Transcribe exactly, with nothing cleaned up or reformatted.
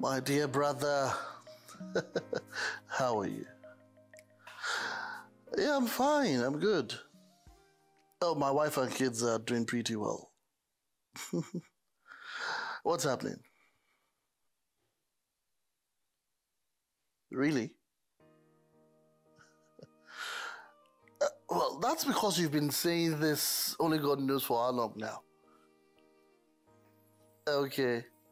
My dear brother, how are you? Yeah, I'm fine. I'm good. Oh, my wife and kids are doing pretty well. What's happening? Really? Uh, well, that's because you've been saying this only God knows for how long now. Okay.